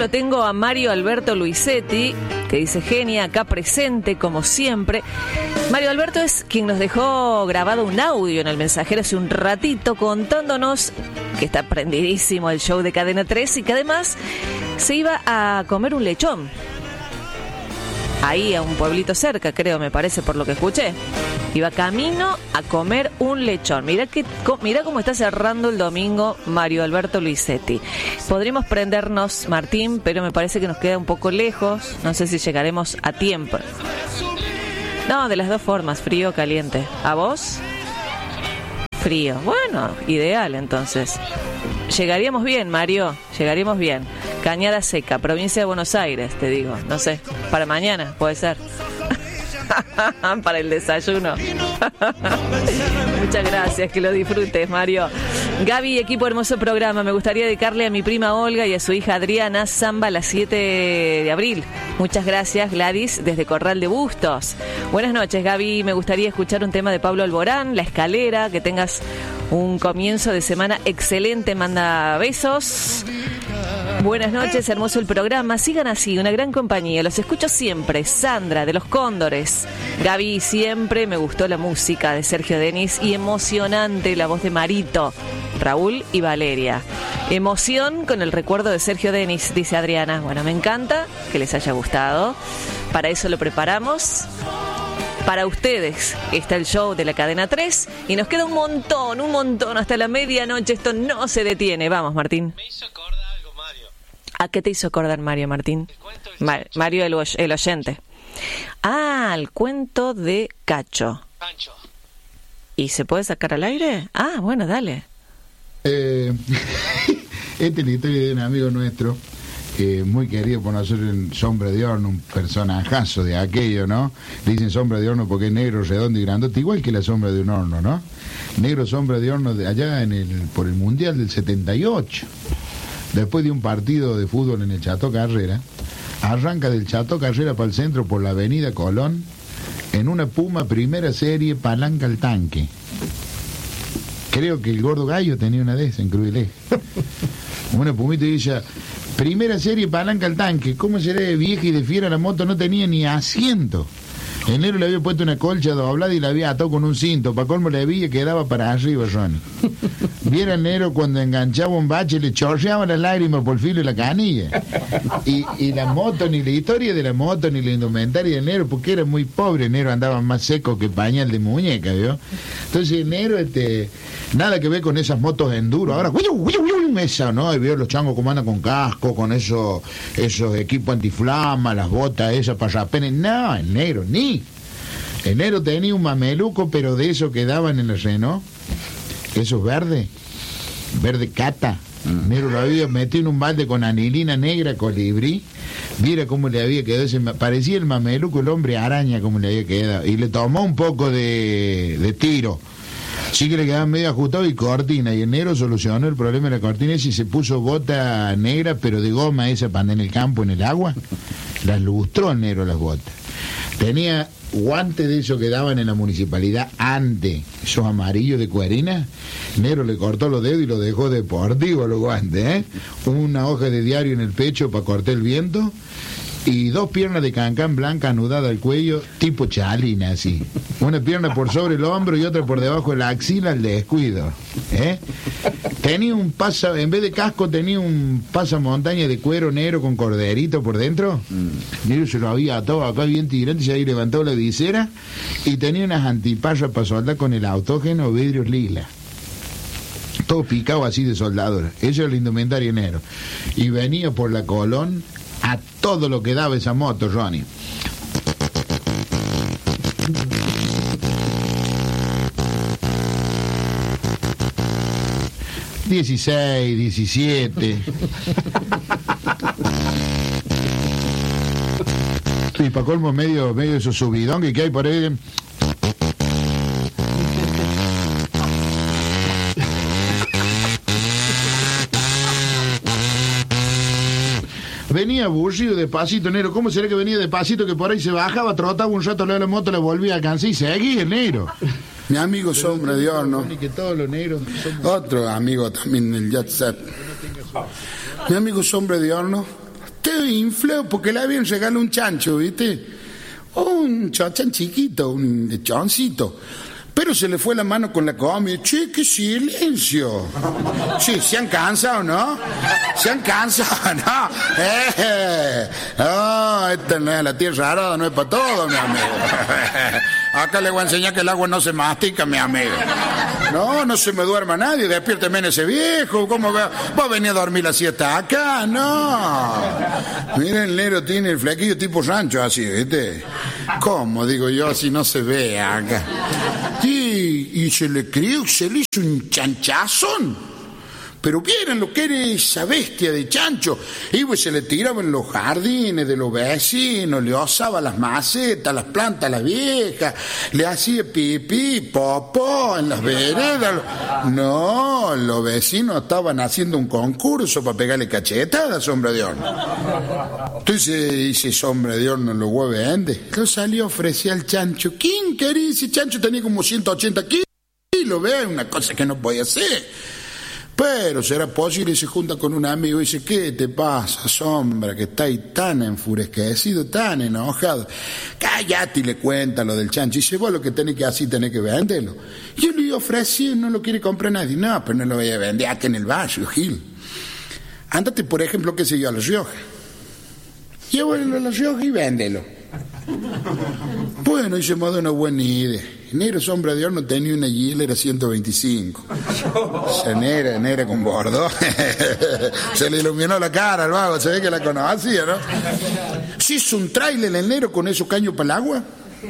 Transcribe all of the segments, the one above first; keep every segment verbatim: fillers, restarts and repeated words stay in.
lo tengo a Mario Alberto Luisetti, que dice genia, acá presente como siempre. Mario Alberto es quien nos dejó grabado un audio en el mensajero hace un ratito contándonos que está prendidísimo el show de Cadena tres y que además se iba a comer un lechón. Ahí a un pueblito cerca, creo, me parece, por lo que escuché. Iba camino a comer un lechón. Mirá, que, mirá cómo está cerrando el domingo Mario Alberto Luisetti. Podríamos prendernos, Martín, pero me parece que nos queda un poco lejos. No sé si llegaremos a tiempo. No, de las dos formas, frío o caliente. ¿A vos? Frío. Bueno, ideal entonces. Llegaríamos bien, Mario. Llegaríamos bien. Cañada Seca, provincia de Buenos Aires, te digo. No sé, para mañana, puede ser. Para el desayuno. Muchas gracias, que lo disfrutes, Mario. Gaby, equipo, hermoso programa. Me gustaría dedicarle a mi prima Olga y a su hija Adriana Samba a las siete de abril. Muchas gracias, Gladys, desde Corral de Bustos. Buenas noches, Gaby. Me gustaría escuchar un tema de Pablo Alborán, La Escalera. Que tengas un comienzo de semana excelente. Manda besos. Buenas noches, hermoso el programa. Sigan así, una gran compañía. Los escucho siempre. Sandra, de Los Cóndores. Gaby, siempre me gustó la música de Sergio Denis y emocionante la voz de Marito, Raúl y Valeria. Emoción con el recuerdo de Sergio Denis, dice Adriana. Bueno, me encanta que les haya gustado. Para eso lo preparamos. Para ustedes está el show de la Cadena tres y nos queda un montón, un montón hasta la medianoche. Esto no se detiene. Vamos, Martín. Me hizo acordar algo, Mario. ¿A qué te hizo acordar, Mario, Martín? El cuento del Ma- Mario, el, oy- el oyente. Ah, el cuento de Cacho. Pancho. ¿Y se puede sacar al aire? Ah, bueno, dale. Eh, esta es la historia de un amigo nuestro, eh, muy querido por nosotros en Sombra de Horno, un personajazo de aquello, ¿no? Le dicen Sombra de Horno porque es negro, redondo y grandote, igual que la sombra de un horno, ¿no? Negro Sombra de Horno de allá en el, por el Mundial del setenta y ocho. Después de un partido de fútbol en el Chato Carrera, arranca del Chato Carrera para el centro por la avenida Colón, en una Puma primera serie palanca al tanque. Creo que el Gordo Gallo tenía una de esas en Cruilé. Una Pumita y dice, primera serie palanca al tanque. ¿Cómo será de vieja y de fiera la moto? No tenía ni asiento. El negro le había puesto una colcha doblada y la había atado con un cinto. Para colmo le había quedaba para arriba, Ronnie. Viera el negro cuando enganchaba un bache, le chorreaban las lágrimas por el filo de la canilla. Y, y la moto, ni la historia de la moto, ni la indumentaria del negro, porque era muy pobre, el negro andaba más seco que pañal de muñeca, ¿vio? Entonces el negro, este, nada que ver con esas motos enduro. Ahora, esa, ¿no? Y veo los changos como andan con casco, con esos, esos equipos antiflama, las botas esas para rapenes. No, el negro, ni. El negro tenía un mameluco, pero de esos que daban en el Renault, esos verdes, verde cata. El negro lo había metido en un balde con anilina negra, colibrí. Mira cómo le había quedado ese, parecía el mameluco, el hombre araña, como le había quedado. Y le tomó un poco de, de tiro. Sí que le quedaba medio ajustado y cortina. Y el negro solucionó el problema de la cortina y se puso bota negra, pero de goma esa para andar en el campo, en el agua. Las lustró el negro las botas. Tenía guantes de esos que daban en la municipalidad antes, esos amarillos de cuerina. Negro le cortó los dedos y lo dejó deportivo los guantes, ¿eh? Una hoja de diario en el pecho para cortar el viento y dos piernas de cancán blanca anudada al cuello, tipo chalina, así. Una pierna por sobre el hombro y otra por debajo de la axila al descuido, ¿eh? Tenía un pasa, en vez de casco tenía un pasamontaña de cuero negro con corderito por dentro. Mm. Negro se lo había atado acá bien tirante, se había levantado la visera y tenía unas antiparras para soldar con el autógeno vidrios lila. Todo picado así de soldadura. Eso era el indumentario negro. Y venía por la Colón a todo lo que daba esa moto, Ronnie. dieciséis, diecisiete. Y para colmo medio, medio de esos subidón que hay por ahí. Venía aburrido despacito, negro. ¿Cómo será que venía despacito? Que por ahí se bajaba, trotaba un rato a la moto, la volvía a alcanzar y seguía el negro. Mi amigo Pero Sombra de Horno. Que todos los negros son... Otro amigo también del Jet Set. Mi amigo Sombra de Horno medio inflado porque le habían regalado un chancho, ¿viste? Un chonchan chiquito, un lechoncito. Pero se le fue la mano con la comida. Che, qué silencio. Sí, se han cansado, ¿no? Se han cansado, ¿no? Eh, no, esta no es la tierra arada, no es para todo, mi amigo. Acá le voy a enseñar que el agua no se mastica, mi amigo. No, no se me duerma nadie, despiérteme en ese viejo. ¿Cómo va? ¿Vos venís a dormir la siesta acá? No. Mira, el negro tiene el flequillo tipo rancho así, ¿viste? ¿Cómo? Digo yo, así no se ve acá. Sí, y se le crió, se le hizo un chanchazón. Pero vieran lo que era esa bestia de chancho. Y pues se le tiraba en los jardines de los vecinos, le osaba las macetas, las plantas, las viejas, le hacía pipí, popó en las veredas. No, los vecinos estaban haciendo un concurso para pegarle cachetadas, Sombra de Horno. Entonces dice Sombra de Horno, lo voy a vender. Entonces salió a ofrecer al chancho. ¿Quién quería? Ese chancho tenía como ciento ochenta kilos, ve, una cosa que no podía hacer. Pero será posible y se junta con un amigo y dice, ¿qué te pasa, Sombra? Que está ahí tan enfurecido, tan enojado. Cállate y le cuenta lo del chancho. Y dice, vos lo que tenés que hacer, tenés que venderlo. Yo le ofrecí, no lo quiere comprar nadie. No, pero no lo voy a vender acá en el barrio, Gil. Ándate, por ejemplo, qué sé yo, a La Rioja. Llévalo a La Rioja y véndelo. Bueno, y se me da una buena idea. Negro Sombra de Horno tenía una Gila, era ciento veinticinco. Esa negra, negra con bordo. Se le iluminó la cara al vago, se ve que la conocía, ¿no? Se hizo un tráiler el negro con esos caños para el agua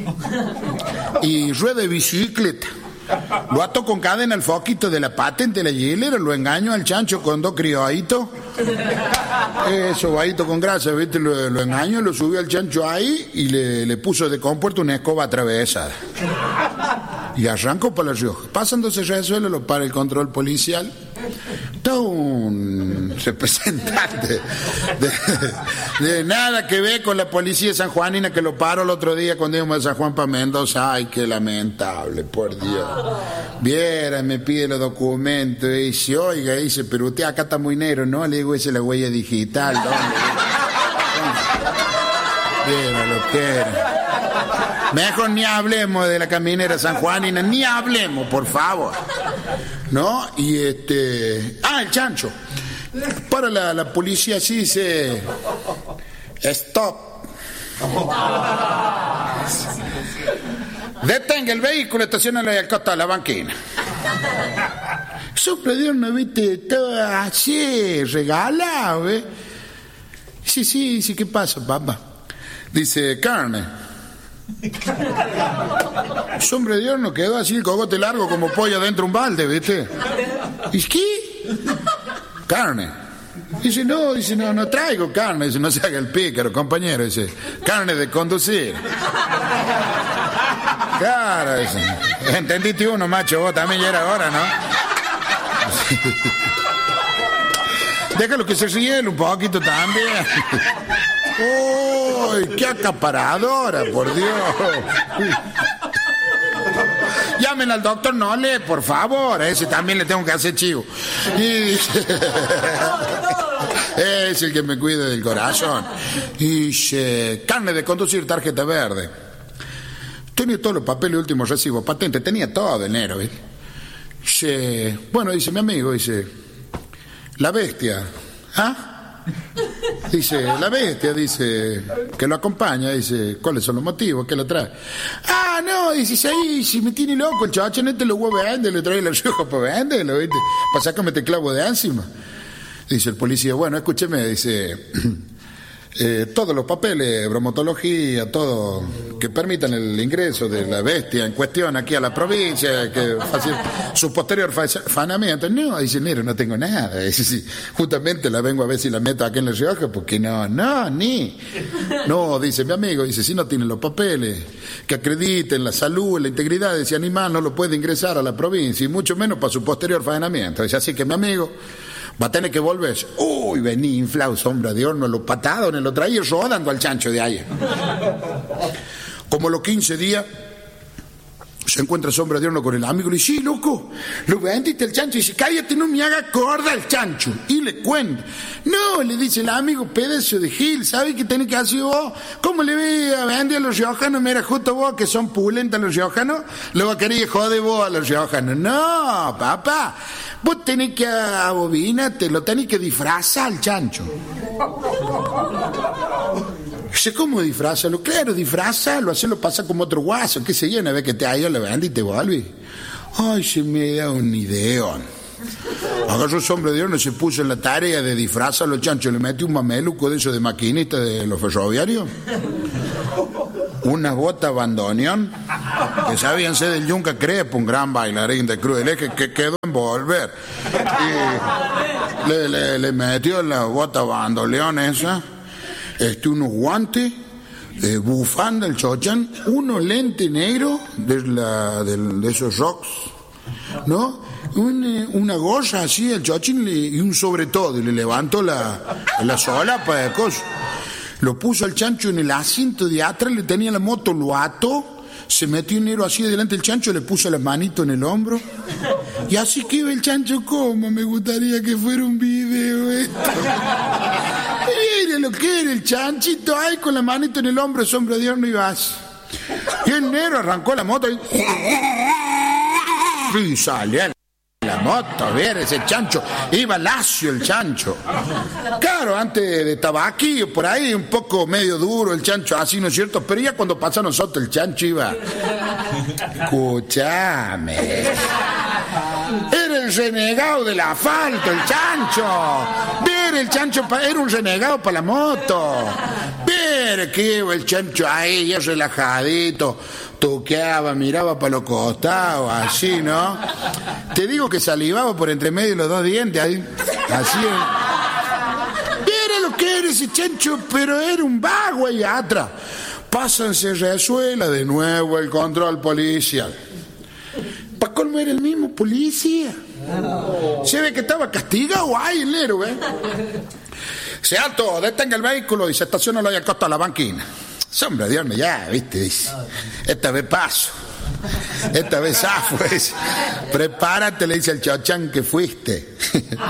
y rueda de bicicleta. Lo ató con cadena al foquito de la patente de la hielera, lo engañó al chancho con dos criollitos. Eso, guayito con grasa, ¿viste? Lo, lo engañó, lo subió al chancho ahí y le, le puso de compuerto una escoba atravesada. Y arrancó para La Rioja. Pasándose resuelo, lo para el control policial. Todo un representante de, de nada que ver con la policía de San Juanina que lo paró el otro día cuando íbamos de San Juan para Mendoza. Ay, qué lamentable, por Dios. Viera, me pide los documentos y dice, oiga, dice, pero usted acá está muy negro, ¿no? Le digo, esa es la huella digital, ¿no? Viera lo que era. Mejor ni hablemos de la caminera San Juanina, ni hablemos, por favor. ¿No? Y este... Ah, el chancho. Para la, la policía así dice... Stop. Detenga el vehículo, estaciónalo al costado de la banquina. Sombra de Horno, viste, todo así, regalado, ¿eh? Sí, sí, sí, ¿qué pasa, papá? Dice, carne. Sombra de Horno quedó así el cogote largo como pollo dentro de un balde, ¿viste? ¿Y qué? Carne. Dice, no, dice, no, no traigo carne. Dice, no se haga el pícaro, compañero. Dice, carne de conducir. Claro, dice. Entendiste uno, macho, vos también ya era hora, ¿no? Déjalo que se riele un poquito también. ¡Uy, qué acaparadora, por Dios! Llamen al doctor Nole, por favor. A ese también le tengo que hacer chivo. Y es el que me cuida del corazón. Y dice, carne de conducir, tarjeta verde. Tenía todos los papeles, últimos recibos, patente, tenía todo de enero, ¿viste? Dice, bueno, dice mi amigo, dice, la bestia, ¿ah? Dice, la bestia, dice, que lo acompaña, dice, ¿cuáles son los motivos? ¿Qué lo trae? Ah, no, dice, ahí, si me tiene loco el chacho, no te lo voy a vender, le trae la Rioja para venderlo, ¿viste? Para sacarme este clavo de encima. Dice el policía, bueno, escúcheme, dice, eh, todos los papeles, bromatología, todo, que permitan el ingreso de la bestia en cuestión aquí a la provincia, que fácil, su posterior fanamiento. No, dice, negro, no tengo nada. Dice, sí, justamente la vengo a ver si la meto aquí en La Rioja, porque no, no, ni. No, dice mi amigo, dice, si no tiene los papeles que acrediten la salud, la integridad de ese animal, no lo puede ingresar a la provincia, y mucho menos para su posterior faenamiento. Dice, así que mi amigo va a tener que volverse. Uy, vení inflado, Sombra de Horno, lo patadones, lo traía rodando al chancho de ayer. Como los quince días, Se encuentra Sombra de Horno con el amigo y le dice, sí, loco, lo vendiste el chancho. Y dice, cállate, no me haga corda el chancho. Y le cuenta. No, le dice el amigo, pedazo de gil, ¿sabes qué tenés que hacer vos? ¿Cómo le ve a vender a los riojanos? Mira, justo vos que son pulentas los riojanos, lo va a querer joder vos a los riojanos. No, papá, vos tenés que abobinarte, lo tenés que disfrazar al chancho. Dice, ¿cómo disfrazarlo? Claro, disfrazarlo, hacerlo pasar como otro guaso, qué sé yo, una vez que te ha ido la venda y te vuelve. Ay, se me da un ideón. Agarró Sombra de Horno y se puso en la tarea de disfrazarlo al chancho, le metió un mameluco de eso de maquinista de los ferroviarios, unas botas bandoneón, que sabían ser del Yunca Crespo, un gran bailarín de Cruz del Eje, que quedó en volver. Y le, le, le metió en la bota bandoneón esa, este, unos guantes, eh, bufanda, el chochán, unos lentes negros de, la, de, de esos rocks, ¿no? Una, una gorra así, el chochín, le, y un sobre todo, y le levantó la, la solapa de cosas. Lo puso al chancho en el asiento de atrás, le tenía la moto, lo ató, se metió negro así delante del chancho, le puso la manito en el hombro, y así que iba el chancho. Como me gustaría que fuera un video esto. Mire lo que era el chanchito ahí con la manito en el hombro, Sombra de Horno, y vas. Y el negro arrancó la moto y, y salió la moto, a ver, ese chancho, iba lacio el chancho. Claro, antes de tabaquillo, por ahí, un poco medio duro el chancho, así, ¿no es cierto? Pero ya cuando pasó a nosotros, el chancho iba... Escúchame. Era el renegado del asfalto, el chancho. Ver, el chancho era un renegado para la moto. Ver que iba el chancho ahí, ya relajadito, toqueaba, miraba para los costados, así, ¿no? Te digo que salivaba por entre medio de los dos dientes, ahí, así. Era lo que era ese chancho, pero era un vago ahí atrás. Pasan, se resuela de nuevo el control policial. ¿Para colmo era el mismo policía? Se ve que estaba castigado ahí el héroe, ¿eh? Se alto, detenga el vehículo y se estaciona ahí al costo de la banquina. Sombra de Horno, ya, viste, dice. Esta vez paso. Esta vez zafo, dice. Prepárate, le dice al chochán que fuiste.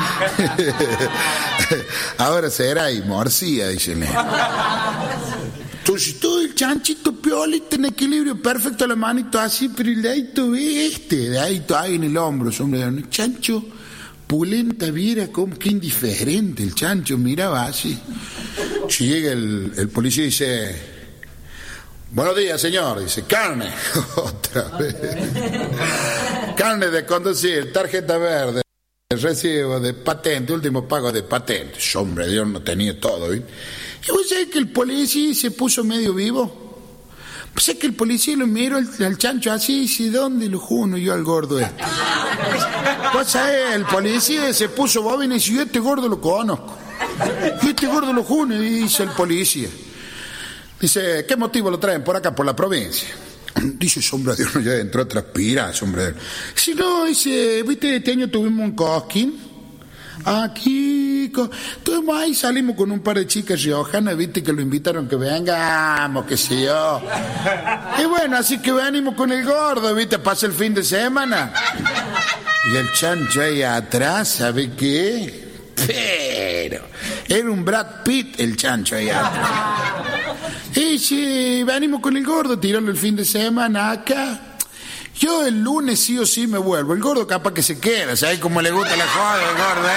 Ahora será y morcilla, dice el negro. Entonces todo el chanchito piolita en equilibrio perfecto, la manito así, pero el dedito este, de ahí ahí en el hombro, Sombra de Horno. El chancho pulenta, viera como que indiferente el chancho, miraba así. Si llega el, el policía y dice, buenos días, señor, dice, carne, otra vez, carne de conducir, tarjeta verde, recibo de patente, último pago de patente. Sombra de Horno tenía todo, ¿sí? Y vos sabés que el policía se puso medio vivo. Pues es que el policía lo miró al, al chancho así y dice, ¿dónde lo juno yo al gordo este? Pues sabés, el policía se puso bobina y dice, yo este gordo lo conozco. Y este gordo lo juno, y dice el policía. Dice, ¿qué motivo lo traen por acá, por la provincia? Dice Sombra de Horno, ya entró a transpirar, Sombra de Horno. Si no, dice, viste, este año tuvimos un cosquín. Aquí, estuvimos ahí, salimos con un par de chicas riojanas, viste, que lo invitaron que vengamos, qué sé yo. Y bueno, así que venimos con el gordo, viste, pasa el fin de semana. Y el chancho ahí atrás, ¿sabe qué? Pero era un Brad Pitt el chancho ahí atrás. Y si venimos con el gordo, tirarlo el fin de semana acá. Yo el lunes sí o sí me vuelvo. El gordo capaz que se queda, ¿sabes cómo le gusta la joda el gordo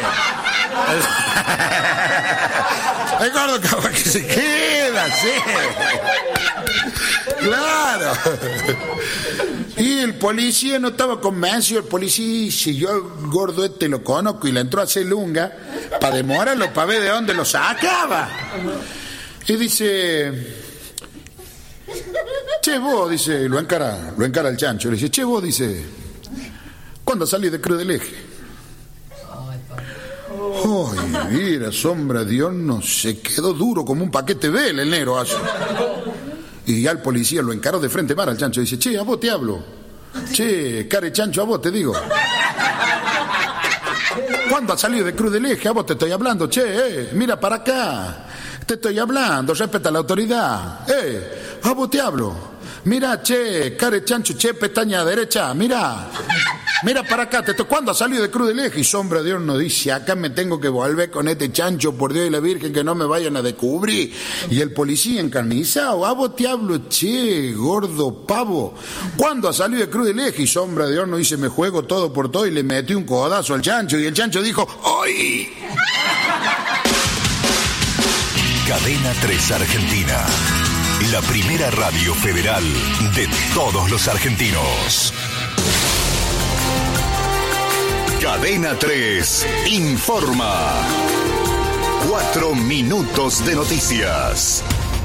este? El, el gordo capaz que se queda, sí. Claro. Y el policía no estaba convencido. El policía dice, yo el gordo este lo conozco, y le entró a hacer lunga para demorarlo, para ver de dónde lo sacaba. Y dice, che, vos, dice, lo encara, lo encara el chancho, le dice, che, vos, dice, ¿cuándo salís de Cruz del Eje? Ay, mira, Sombra de Horno, se quedó duro como un paquete de vela el negro así. Y ya el policía lo encaró de frente para el chancho, dice, che, a vos te hablo. Che, care chancho, a vos te digo. ¿Cuándo has salido de Cruz del Eje? A vos te estoy hablando, che, eh, mira para acá. Te estoy hablando, respeta la autoridad. Eh, a vos te hablo. Mira, che, care chancho, che, pestaña derecha, mira. Mira para acá, te to- ¿cuándo ha salido de Cruz del Eje? Y Sombra de Dios nos dice, acá me tengo que volver con este chancho, por Dios y la Virgen, que no me vayan a descubrir. Y el policía encarnizado, a vos te hablo, che, gordo pavo. ¿Cuándo ha salido de Cruz del Eje? Y Sombra de Dios nos dice, me juego todo por todo, y le metí un codazo al chancho, y el chancho dijo, ¡ay! Cadena tres Argentina, la primera radio federal de todos los argentinos. Cadena tres informa. Cuatro minutos de noticias.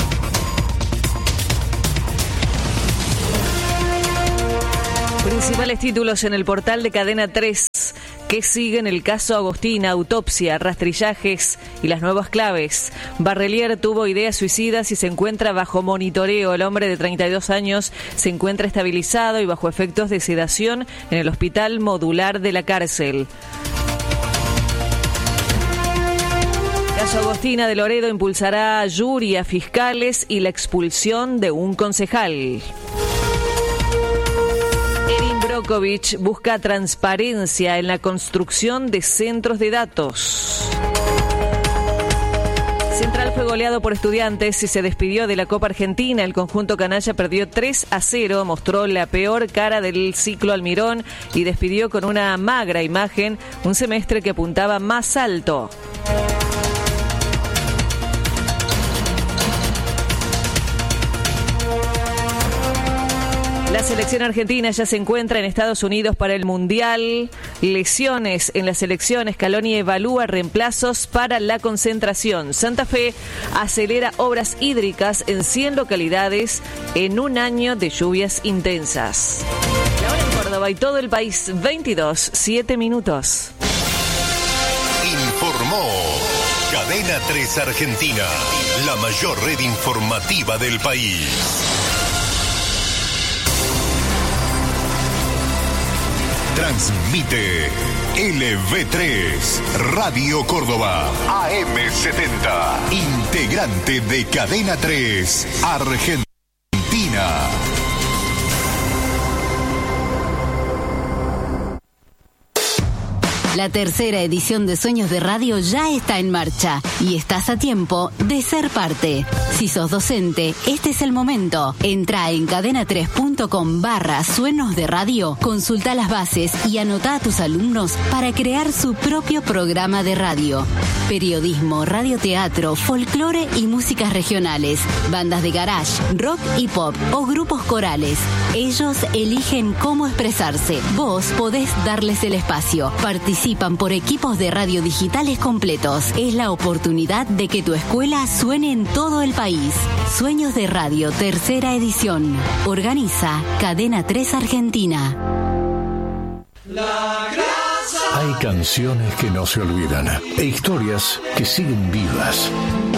Principales títulos en el portal de Cadena tres. ¿Qué siguen el caso Agostina? Autopsia, rastrillajes y las nuevas claves. Barrelier tuvo ideas suicidas y se encuentra bajo monitoreo. El hombre de treinta y dos años se encuentra estabilizado y bajo efectos de sedación en el hospital modular de la cárcel. Caso Agostina de Loredo impulsará jury a fiscales y la expulsión de un concejal. Brokovich busca transparencia en la construcción de centros de datos. Central fue goleado por Estudiantes y se despidió de la Copa Argentina. El conjunto canalla perdió tres a cero, mostró la peor cara del ciclo Almirón y despidió con una magra imagen un semestre que apuntaba más alto. La selección argentina ya se encuentra en Estados Unidos para el Mundial. Lesiones en la selección. Scaloni evalúa reemplazos para la concentración. Santa Fe acelera obras hídricas en cien localidades en un año de lluvias intensas. La hora en Córdoba y todo el país, veintidós, siete minutos. Informó Cadena tres Argentina, la mayor red informativa del país. Transmite L V tres, Radio Córdoba, A M setenta, integrante de Cadena tres, Argentina. La tercera edición de Sueños de Radio ya está en marcha y estás a tiempo de ser parte. Si sos docente, este es el momento. Entra en cadena tres punto com barra Sueños de Radio, consulta las bases y anota a tus alumnos para crear su propio programa de radio. Periodismo, radioteatro, folclore y músicas regionales, bandas de garage, rock y pop o grupos corales. Ellos eligen cómo expresarse. Vos podés darles el espacio. Participan por equipos de radio digitales completos. Es la oportunidad de que tu escuela suene en todo el país. Sueños de Radio, tercera edición. Organiza Cadena tres Argentina. La grasa. Hay canciones que no se olvidan e historias que siguen vivas.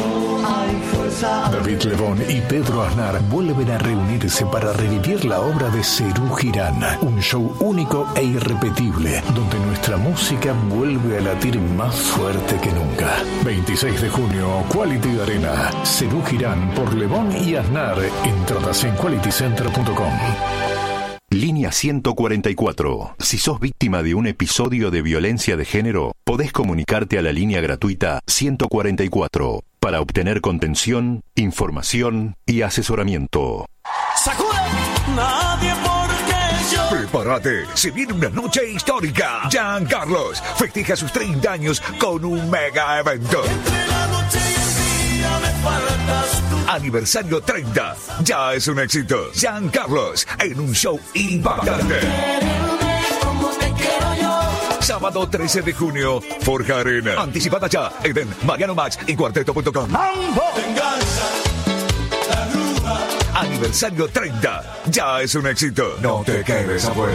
David Lebón y Pedro Aznar vuelven a reunirse para revivir la obra de Serú Girán, un show único e irrepetible, donde nuestra música vuelve a latir más fuerte que nunca. veintiséis de junio, Quality Arena, Serú Girán por Lebón y Aznar. Entradas en quality center punto com. Línea ciento cuarenta y cuatro. Si sos víctima de un episodio de violencia de género, podés comunicarte a la línea gratuita ciento cuarenta y cuatro para obtener contención, información y asesoramiento. ¡Sacuda! Nadie porque yo. Prepárate, se viene una noche histórica. Jean Carlos festeja sus treinta años con un mega evento. Entre la noche y el día me faltas tú. Aniversario treinta. Ya es un éxito. Jean Carlos en un show impactante. Como te quiero yo. Sábado trece de junio, Forja Arena. Anticipada ya, Eden, Mariano Max y cuarteto punto com. Venganza, la rumba. Aniversario treinta. Ya es un éxito. No te quedes afuera.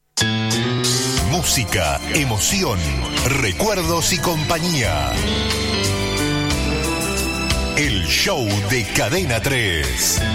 Música, emoción, recuerdos y compañía. El show de Cadena tres.